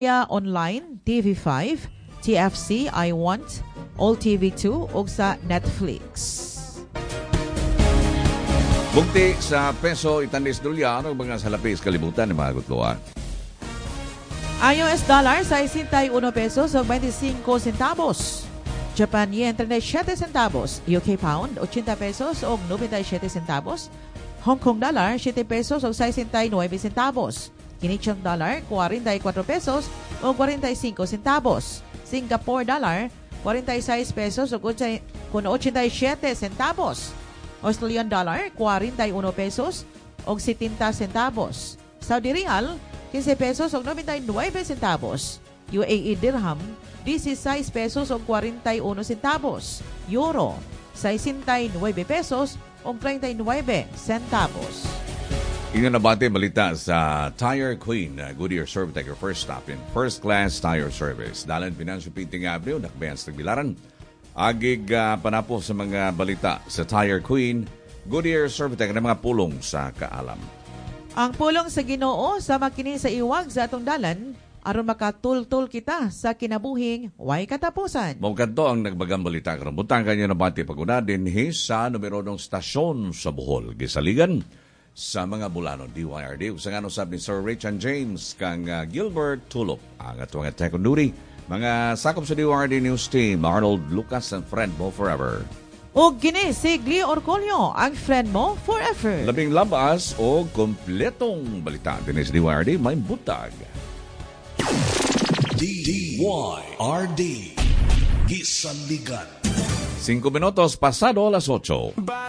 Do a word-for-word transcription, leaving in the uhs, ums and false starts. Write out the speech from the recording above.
online, T V five, T F C, I Want, All T V two ug sa Netflix. Bugti sa peso itanis dolyar o mga salapis kalibutan ng mga gutluan. Ang U S dollar sixty-one pesos ug twenty-five centavos. Japan yen thirty-seven centavos. U K pound eighty pesos ug ninety-seven centavos. Hong Kong dollar seven pesos ug sixty-nine centavos. Canadian dollar forty-four pesos ug forty-five centavos. Singapore dollar forty-six pesos ug eighty-seven centavos. Australian dollar forty-one pesos ug seventy centavos. Saudi Real fifteen pesos ug ninety-nine centavos. U A E dirham sixteen pesos ug forty-one centavos. Euro sixty-nine pesos ug thirty-nine centavos. Inyo nabati balita sa Tire Queen, uh, Goodyear Servitec, your first stop in first-class tire service. Dalan Financial Piting Avenue, Nakbayan sa Tagbilaran. Agig uh, panapo sa mga balita sa Tire Queen, Goodyear Servitec ng mga pulong sa kaalam. Ang pulong sa Ginoo sa makini sa iwag sa atong dalan aron makatultul kita sa kinabuhing way katapusan. Mao kadto ang nagbagang balita karon butang kanya nabati paguna dinhi sa numero ng stasyon sa Bohol, gisaligan sa mga bulanon D Y R D. Sa ngano sab ni Sir Richard James kang uh, Gilbert Tulop ang atong tech on duty. Mga sakop sa D Y R D News Team, Arnold Lucas and friend mo forever. O gini si Gli Orcolio, ang friend mo forever. Labing labas o kompletong balita din sa D Y R D, may butag. D Y R D Gisaligan. Cinco minutos pasado alas ocho.